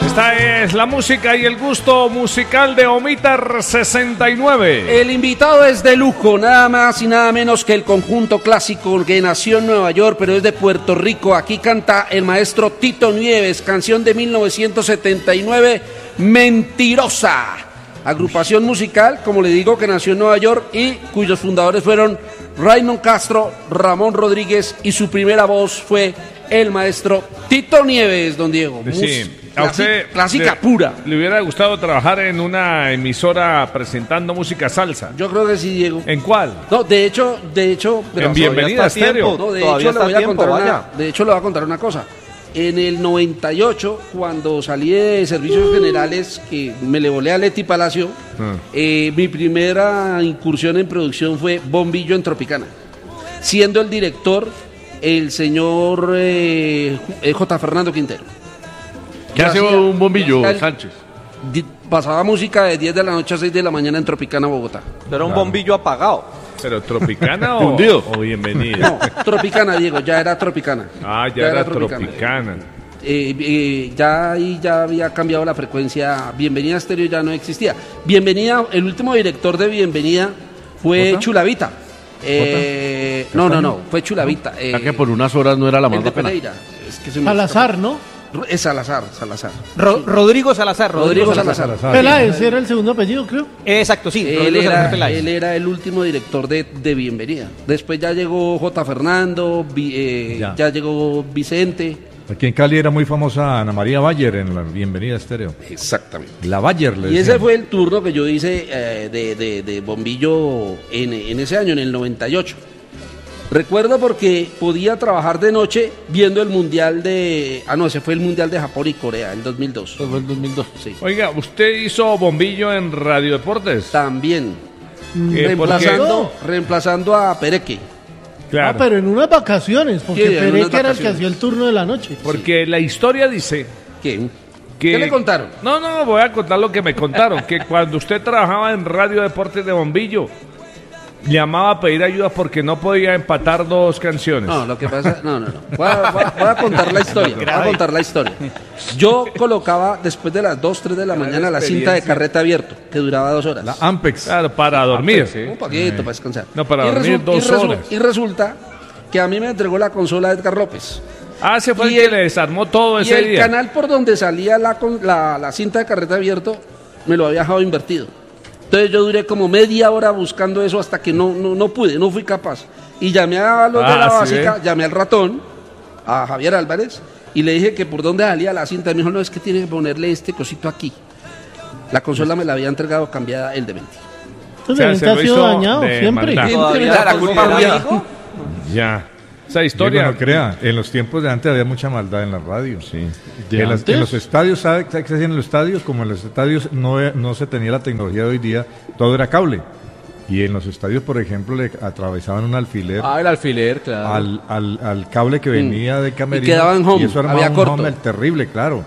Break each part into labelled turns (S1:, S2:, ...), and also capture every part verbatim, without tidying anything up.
S1: Esta es la música y el gusto musical de Omiter sesenta y nueve.
S2: El invitado es de lujo, nada más y nada menos que el conjunto clásico que nació en Nueva York, pero es de Puerto Rico. Aquí canta el maestro Tito Nieves, canción de mil novecientos setenta y nueve, Mentirosa. Agrupación musical, como le digo, que nació en Nueva York y cuyos fundadores fueron Raymond Castro, Ramón Rodríguez, y su primera voz fue el maestro Tito Nieves, don Diego.
S1: Sí. ¿A
S2: Clásica,
S1: usted
S2: clásica
S1: le,
S2: pura.
S1: ¿Le hubiera gustado trabajar en una emisora presentando música salsa?
S2: Yo creo que sí, Diego.
S1: ¿En cuál?
S2: No, de hecho, de hecho, pero
S1: en Bienvenida Estéreo.
S2: No, de
S3: Todavía
S2: hecho le voy a
S3: tiempo,
S2: contar
S3: vaya.
S2: una, de hecho le voy a contar una cosa. En el noventa y ocho, cuando salí de Servicios Generales, que me le volé a Leti Palacio,
S1: Ah.
S2: eh, mi primera incursión en producción fue Bombillo en Tropicana, siendo el director el señor eh, J. Fernando Quintero.
S4: ¿Qué hace
S2: Hacía-
S4: un bombillo,
S2: hacía el-
S4: Sánchez?
S2: di- Pasaba música de diez de la noche a seis de la mañana en Tropicana, Bogotá.
S3: Era un bombillo apagado.
S1: ¿Pero Tropicana o,
S4: Fundido.
S1: o Bienvenida?
S2: No, Tropicana, Diego, ya era Tropicana.
S1: Ah, ya, era Tropicana.
S2: Eh, eh, ya ahí ya había cambiado la frecuencia. Bienvenida Estéreo ya no existía. Bienvenida, el último director de Bienvenida fue
S4: ¿Jota?
S2: Chulavita. Eh, no, no, no, fue Chulavita. Eh,
S4: Ya que por unas horas no era la
S2: el
S4: más
S2: de
S4: pena.
S2: Pereira. Es que se me
S5: Salazar, ¿no?
S2: escapa. Es Salazar, Salazar.
S3: Ro- Rodrigo Salazar.
S2: Rodrigo Salazar.
S5: Peláez era el segundo apellido, creo.
S3: Exacto, sí.
S2: Él
S3: Rodrigo Salazar
S2: era,
S3: Peláez.
S2: él era el último director de, de Bienvenida. Después ya llegó J. Fernando, Vi- eh,
S6: Ya.
S2: ya llegó Vicente.
S6: Aquí en Cali era muy famosa Ana María Bayer en la Bienvenida Estéreo.
S2: Exactamente.
S6: La Bayer le
S2: Y ese
S6: decían.
S2: fue el turno que yo hice eh, de, de- de bombillo en, en ese año, en el noventa y ocho. Recuerdo porque podía trabajar de noche viendo el mundial de... Ah, no, ese fue el mundial de Japón y Corea, el dos mil dos.
S4: Fue el dos mil dos.
S2: Sí.
S1: Oiga, ¿usted hizo bombillo en Radio Deportes?
S2: También.
S1: Eh, ¿por qué?
S2: Reemplazando, reemplazando a Pereque.
S1: Claro.
S5: Ah, pero en unas vacaciones, porque
S2: Sí, en unas
S5: Pereque era el que
S2: vacaciones.
S5: hacía el turno de la noche.
S1: Porque la historia dice
S2: ¿Qué?
S1: que...
S2: ¿Qué le contaron?
S1: No, no, voy a contar lo que me contaron. Que cuando usted trabajaba en Radio Deportes de Bombillo, llamaba a pedir ayuda porque no podía empatar dos canciones.
S2: No, lo que pasa... No, no, no. Voy a, voy a- voy a contar la historia. Voy a contar la historia. Yo colocaba después de las dos, tres de la mañana la cinta de carrete abierto, que duraba dos horas.
S6: La Ampex.
S1: Claro, para dormir.
S2: Un poquito para descansar.
S1: No, para
S2: Y
S1: dormir
S2: resu-
S1: dos
S2: y resu-
S1: horas.
S2: Y resulta que a mí me entregó la consola Edgar López.
S1: Ah, se fue el
S2: Y
S1: que
S2: el-
S1: le desarmó todo
S2: Y
S1: ese
S2: el
S1: día.
S2: canal por donde salía la, con- la, la cinta de carrete abierto me lo había dejado invertido. Entonces yo duré como media hora buscando eso hasta que no, no, no pude, no fui capaz. Y llamé a los de
S1: Ah,
S2: la
S1: ¿sí
S2: básica,
S1: ve?
S2: llamé al ratón, a Javier Álvarez, y le dije que por dónde salía la cinta. Me dijo, no, es que tiene que ponerle este cosito aquí. La consola me la había entregado cambiada el de veinte.
S5: Entonces
S1: O sea,
S5: el
S1: se
S5: ha
S1: lo
S5: sido
S1: hizo
S5: dañado
S1: de
S5: siempre.
S1: maldad.
S3: Todavía la culpa
S2: Diego,
S3: era amigo.
S1: Ya. Esa
S6: Diego,
S1: historia.
S6: no crea, en los tiempos de antes había mucha maldad en la radio. Sí.
S4: ¿De
S6: En, las-
S4: antes?
S6: en los estadios, ¿sabe sabe qué se hacía en los estadios? Como en los estadios no, e- no se tenía la tecnología de hoy día, todo era cable. Y en los estadios, por ejemplo, le atravesaban un alfiler
S3: Ah, el alfiler, claro.
S6: al, al, al cable que venía de Camerino.
S2: Y quedaba en home,
S6: y eso armaba
S2: había
S6: un
S2: corto.
S6: home terrible, claro.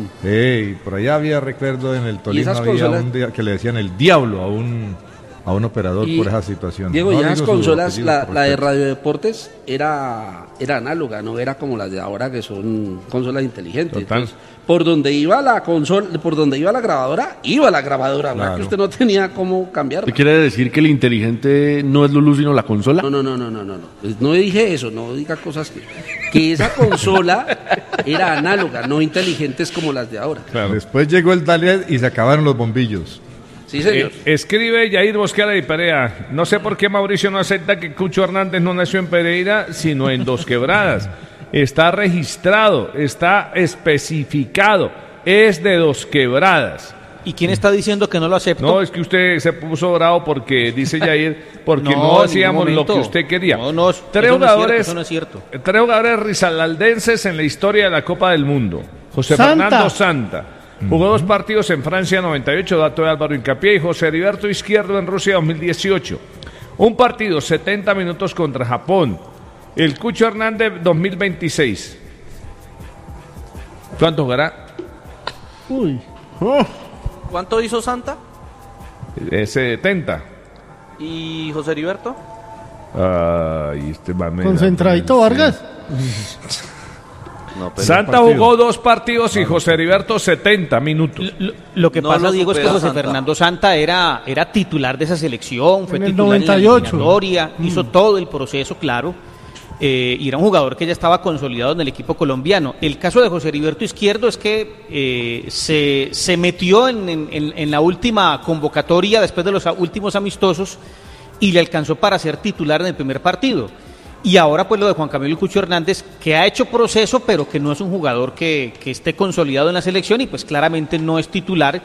S6: Eh, y por allá había, recuerdo, en el Tolima
S2: esas
S6: había
S2: consolas-
S6: un día que le decían el diablo a un, a un operador
S2: Y,
S6: por esa situación.
S2: Diego,
S6: No
S2: y esas
S6: digo su
S2: consolas,
S6: apellido
S2: la,
S6: por
S2: la de
S6: respeto.
S2: Radio Deportes era, era análoga, no era como las de ahora que son consolas inteligentes.
S1: Total.
S2: Entonces, por donde iba la consola, por donde iba la grabadora, iba la grabadora, ¿verdad?
S6: Claro.
S2: Que usted no tenía cómo cambiarla.
S4: ¿Qué quiere decir que el inteligente no es Lulú sino la consola?
S2: No, no, no, no, no, no, no. Pues no dije eso, no diga cosas que, que esa consola era análoga, no inteligentes como las de ahora.
S1: Claro.
S6: Después llegó el Dalet y se acabaron los bombillos.
S2: Sí, señor.
S1: Eh, escribe Yair Mosquera y Perea. No sé por qué Mauricio no acepta que Cucho Hernández no nació en Pereira, sino en Dos Quebradas. Está registrado, está especificado. Es de Dos Quebradas.
S3: ¿Y quién está diciendo que no lo acepto?
S1: No, es que usted se puso bravo porque, dice Yair, porque no,
S3: No, en
S1: hacíamos
S3: ningún
S1: lo que
S3: momento.
S1: usted quería.
S3: No, no,
S1: tres
S3: eso no es
S1: jugadores,
S3: cierto, eso no es cierto.
S1: tres jugadores rizalaldenses en la historia de la Copa del Mundo. José
S5: Santa.
S1: Fernando Santa. Jugó dos partidos en Francia noventa y ocho, dato de Álvaro Hincapié, y José Heriberto Izquierdo en Rusia dos mil dieciocho. Un partido, setenta minutos contra Japón. El Cucho Hernández dos mil veintiséis. ¿Cuánto jugará?
S5: Uy.
S3: ¿Cuánto hizo Santa?
S1: Eh, setenta.
S3: ¿Y José Heriberto?
S1: Ay, este man me da-
S5: Concentradito Vargas.
S3: No, pero
S1: Santa
S6: partido.
S1: jugó dos partidos y José Heriberto setenta minutos.
S3: Lo,
S7: Lo que
S3: No
S7: pasa,
S3: lo
S7: Diego, es que
S3: supera
S7: José
S3: Santa.
S7: Fernando Santa era, era titular de esa selección, fue
S5: En el
S7: titular
S5: noventa y
S7: en la
S5: ocho.
S7: eliminatoria, hizo todo el proceso, claro, eh, y era un jugador que ya estaba consolidado en el equipo colombiano. El caso de José Heriberto Izquierdo es que eh, se, se metió en, en, en la última convocatoria después de los últimos amistosos y le alcanzó para ser titular en el primer partido. Y ahora pues lo de Juan Camilo Cucho Hernández, que ha hecho proceso, pero que no es un jugador que, que esté consolidado en la selección y pues claramente no es titular.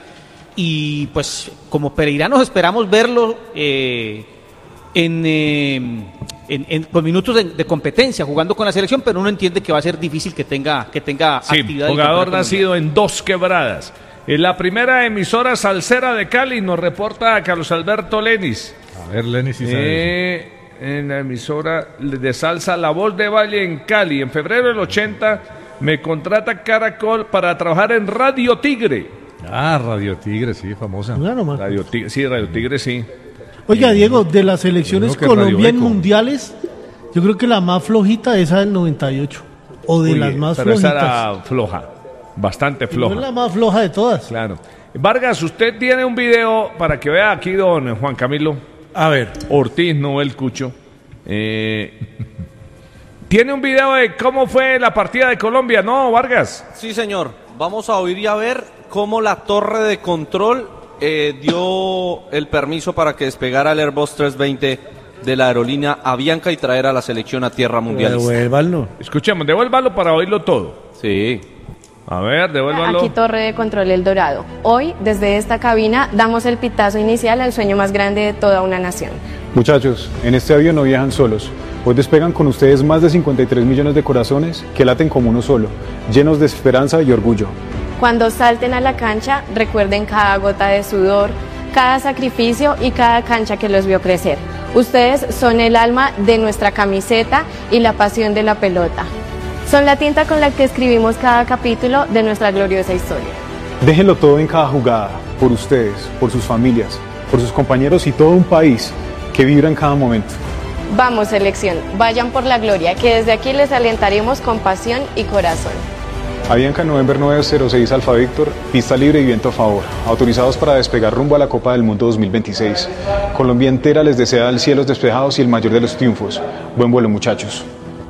S7: Y pues como pereiranos esperamos verlo eh, en, eh, en, en- con minutos de, de competencia, jugando con la selección, pero uno entiende que va a ser difícil que tenga, que tenga
S1: Sí,
S7: actividad. en el
S1: jugador
S7: campeonato
S1: nacido en Dos Quebradas. En la primera emisora salsera de Cali nos reporta Carlos Alberto Lenis.
S6: A ver, Lenny, si sabe.
S1: Eh, en la emisora de salsa La Voz de Valle en Cali. En febrero del ochenta me contrata Caracol para trabajar en Radio Tigre.
S6: Ah, Radio Tigre, sí, famosa.
S5: Mira nomás.
S1: Radio Tigre, sí, Radio Tigre, sí.
S5: Oiga, Diego, de las selecciones
S6: Creo que Radio
S5: Colombia en
S6: Eco.
S5: mundiales, yo creo que la más flojita es esa del noventa y ocho. O de
S1: Uy,
S5: las más
S1: pero esa
S5: flojitas.
S1: era floja, bastante
S5: No
S1: floja.
S5: es la más floja de todas.
S1: Claro. Vargas, usted tiene un video para que vea aquí, don Juan Camilo
S2: A ver.
S1: Ortiz, no el Cucho. Eh, tiene un video de cómo fue la partida de Colombia, ¿no, Vargas?
S3: Sí, señor. Vamos a oír y a ver cómo la torre de control eh, dio el permiso para que despegara el Airbus trescientos veinte de la aerolínea Avianca y traer a la selección a tierra mundialista.
S1: Escuchemos, devuélvalo para oírlo todo.
S3: Sí.
S1: A ver, devuélvalo.
S8: Aquí Torre de Control El Dorado. Hoy, desde esta cabina, damos el pitazo inicial al sueño más grande de toda una nación.
S9: Muchachos, en este avión no viajan solos. Hoy despegan con ustedes más de cincuenta y tres millones de corazones que laten como uno solo, llenos de esperanza y orgullo.
S8: Cuando salten a la cancha, recuerden cada gota de sudor, cada sacrificio y cada cancha que los vio crecer. Ustedes son el alma de nuestra camiseta y la pasión de la pelota. Son la tinta con la que escribimos cada capítulo de nuestra gloriosa historia.
S9: Déjenlo todo en cada jugada, por ustedes, por sus familias, por sus compañeros y todo un país que vibra en cada momento.
S8: Vamos, selección, vayan por la gloria, que desde aquí les alentaremos con pasión y corazón.
S9: Avianca November nueve cero seis Alfa Víctor, pista libre y viento a favor, autorizados para despegar rumbo a la Copa del Mundo dos mil veintiséis. Colombia entera les desea el cielos despejados y el mayor de los triunfos. Buen vuelo, muchachos.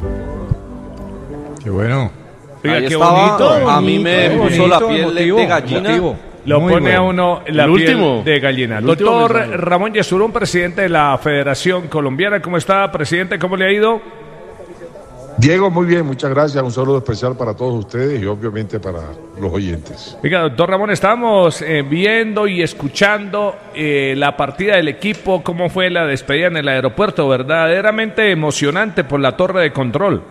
S6: Qué bueno.
S1: Oiga,
S3: Ahí
S1: qué
S3: estaba.
S1: bonito.
S3: A mí me
S1: Qué
S3: puso
S1: bonito,
S3: la piel de-
S1: emotivo,
S3: de gallina.
S1: emotivo. Lo
S6: Muy
S1: pone a
S6: bueno.
S1: uno la
S4: El
S1: piel
S4: último.
S1: de gallina.
S4: El último
S1: Doctor
S4: mensaje.
S1: Ramón Yesurún, presidente de la Federación Colombiana. ¿Cómo está, presidente? ¿Cómo le ha ido?
S10: Diego, muy bien, muchas gracias. Un saludo especial para todos ustedes y obviamente para los oyentes.
S1: Oiga, doctor Ramón, estamos eh, viendo y escuchando eh, la partida del equipo, cómo fue la despedida en el aeropuerto, verdaderamente emocionante por la torre de control.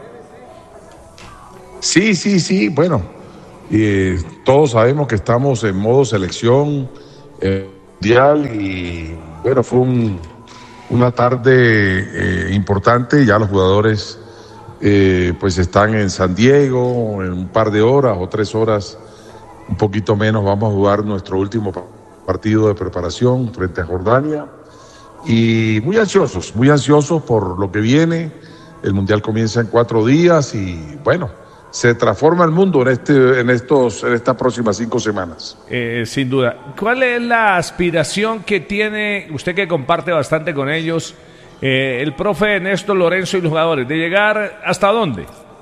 S10: Sí, sí, sí, bueno, eh, todos sabemos que estamos en modo selección eh, mundial y bueno, fue un- una tarde eh, importante, ya los jugadores eh, pues están en San Diego, en un par de horas o tres horas, un poquito menos, vamos a jugar nuestro último pa- partido de preparación frente a Jordania y muy ansiosos, muy ansiosos por lo que viene. El Mundial comienza en cuatro días y bueno, se transforma el mundo en este, en estos, en estas próximas cinco semanas.
S1: Eh, sin duda. ¿Cuál es la aspiración que tiene usted, que comparte bastante con ellos, eh, el profe Néstor Lorenzo y los jugadores, de llegar hasta dónde?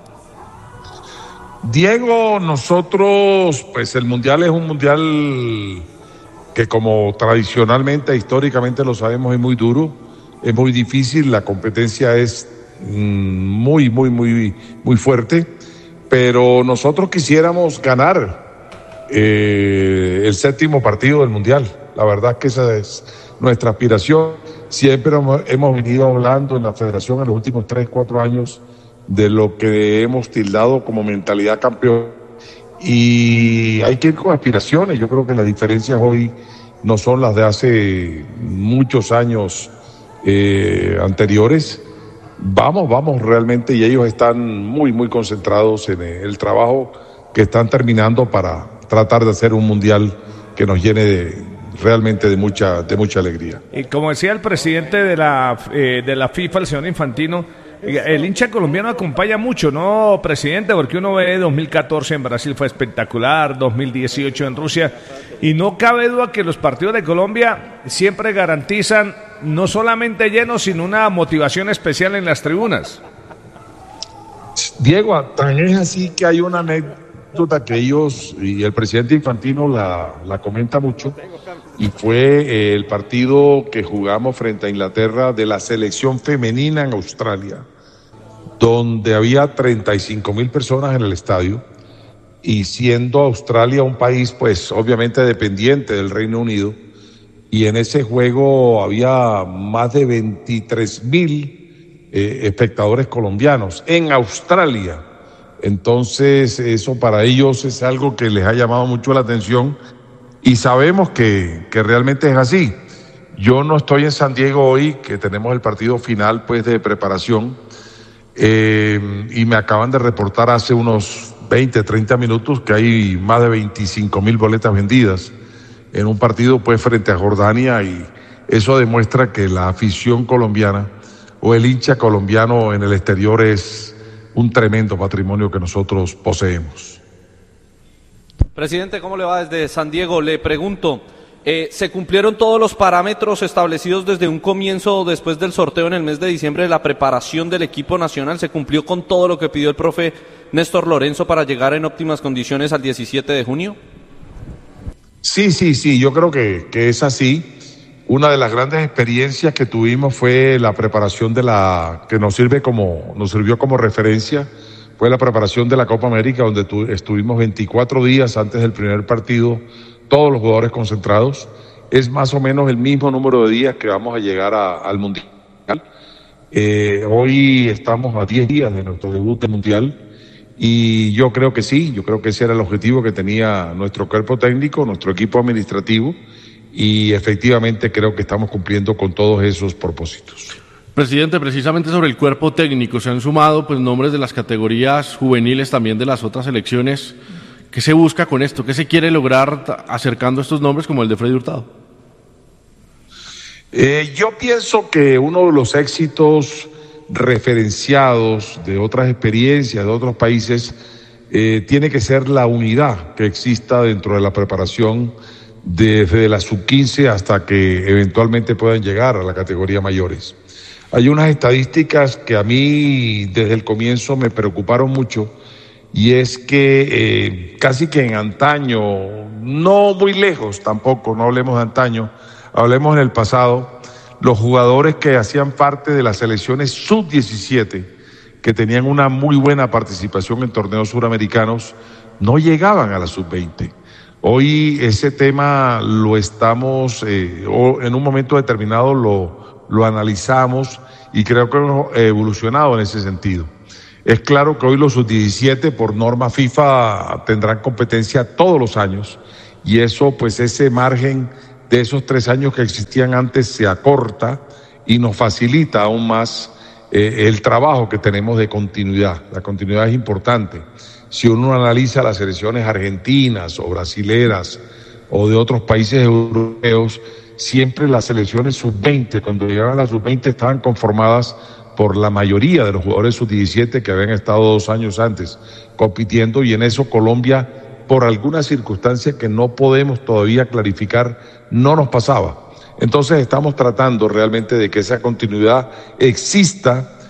S10: Diego, nosotros, pues el Mundial es un Mundial que como tradicionalmente, históricamente lo sabemos, es muy duro, es muy difícil, la competencia es mm, muy, muy, muy, muy fuerte, pero nosotros quisiéramos ganar eh, el séptimo partido del Mundial. La verdad que esa es nuestra aspiración. Siempre hemos, hemos venido hablando en la federación en los últimos tres, cuatro años de lo que hemos tildado como mentalidad campeón. Y hay que ir con aspiraciones. Yo creo que las diferencias hoy no son las de hace muchos años eh, anteriores. Vamos, vamos realmente, y ellos están muy, muy concentrados en el trabajo que están terminando para tratar de hacer un mundial que nos llene de, realmente de mucha, de mucha alegría.
S1: Y como decía el presidente de la, eh, de la FIFA, el señor Infantino, El hincha colombiano acompaña mucho, ¿no, presidente? Porque uno ve dos mil catorce en Brasil fue espectacular, dos mil dieciocho en Rusia, y no cabe duda que los partidos de Colombia siempre garantizan no solamente llenos, sino una motivación especial en las tribunas.
S10: Diego, tan es así que hay una anécdota que ellos, y el presidente Infantino la, la comenta mucho, y fue eh, el partido que jugamos frente a Inglaterra de la selección femenina en Australia, donde había treinta y cinco mil personas en el estadio, y siendo Australia un país pues obviamente dependiente del Reino Unido, y en ese juego había más de veintitrés mil eh, espectadores colombianos en Australia. Entonces eso para ellos es algo que les ha llamado mucho la atención, y sabemos que, que realmente es así. Yo no estoy en San Diego hoy, que tenemos el partido final pues de preparación, eh, y me acaban de reportar hace unos veinte, treinta minutos que hay más de veinticinco mil boletas vendidas en un partido pues frente a Jordania, y eso demuestra que la afición colombiana o el hincha colombiano en el exterior es un tremendo patrimonio que nosotros poseemos.
S3: Presidente, ¿cómo le va desde San Diego? Le pregunto, eh, ¿se cumplieron todos los parámetros establecidos desde un comienzo después del sorteo en el mes de diciembre de la preparación del equipo nacional? ¿Se cumplió con todo lo que pidió el profe Néstor Lorenzo para llegar en óptimas condiciones al diecisiete de junio?
S10: Sí, sí, sí, yo creo que, que es así. Una de las grandes experiencias que tuvimos fue la preparación de la, que nos sirve como, nos sirvió como referencia, fue la preparación de la Copa América, donde tu, estuvimos veinticuatro días antes del primer partido, todos los jugadores concentrados. Es más o menos el mismo número de días que vamos a llegar a, al Mundial. Eh, hoy estamos a diez días de nuestro debut del Mundial, y yo creo que sí, yo creo que ese era el objetivo que tenía nuestro cuerpo técnico, nuestro equipo administrativo, y efectivamente creo que estamos cumpliendo con todos esos propósitos.
S4: Presidente, precisamente sobre el cuerpo técnico se han sumado pues nombres de las categorías juveniles también de las otras selecciones. ¿Qué se busca con esto? ¿Qué se quiere lograr acercando estos nombres como el de Freddy Hurtado?
S10: Eh, yo pienso que uno de los éxitos referenciados de otras experiencias de otros países eh, tiene que ser la unidad que exista dentro de la preparación desde la sub quince hasta que eventualmente puedan llegar a la categoría mayores. Hay unas estadísticas que a mí desde el comienzo me preocuparon mucho, y es que eh, casi que en antaño, no muy lejos tampoco, no hablemos de antaño, hablemos en el pasado, los jugadores que hacían parte de las selecciones sub diecisiete, que tenían una muy buena participación en torneos suramericanos, no llegaban a la sub veinte. Hoy ese tema lo estamos, eh, o en un momento determinado lo, lo analizamos, y creo que hemos evolucionado en ese sentido. Es claro que hoy los sub diecisiete por norma FIFA tendrán competencia todos los años, y eso pues ese margen de esos tres años que existían antes se acorta y nos facilita aún más eh, el trabajo que tenemos de continuidad. La continuidad es importante. Si uno analiza las selecciones argentinas o brasileras o de otros países europeos, siempre las selecciones sub veinte, cuando llegaban a las sub veinte, estaban conformadas por la mayoría de los jugadores sub diecisiete que habían estado dos años antes compitiendo, y en eso Colombia, por alguna circunstancia que no podemos todavía clarificar, no nos pasaba. Entonces estamos tratando realmente de que esa continuidad exista